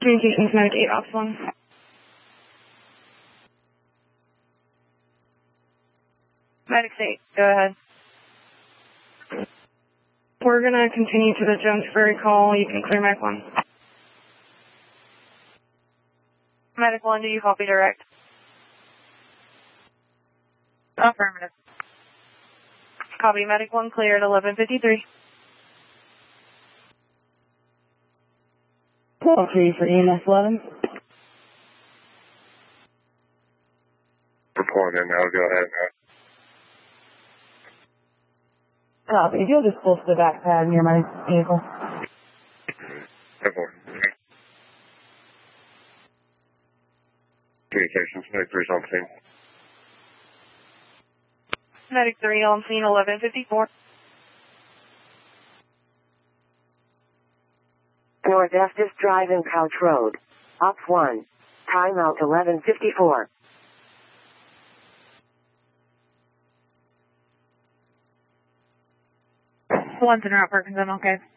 Communications Medic 8 Ops 1. Medic 8, go ahead. We're going to continue to the Jones Ferry call. You can clear Medic 1. Medic 1, do you copy direct? Affirmative. Copy, Medic 1 cleared, 1153. Call 3 for EMS 11. We're pulling in now, go ahead. Copy. If you'll just pull to the back pad near my vehicle. Communications, Medic 3's on scene. Medic 3 on scene, 1154. North Estes Drive and Couch Road. Ops 1. Timeout 1154. One's in route Perkins, I'm okay.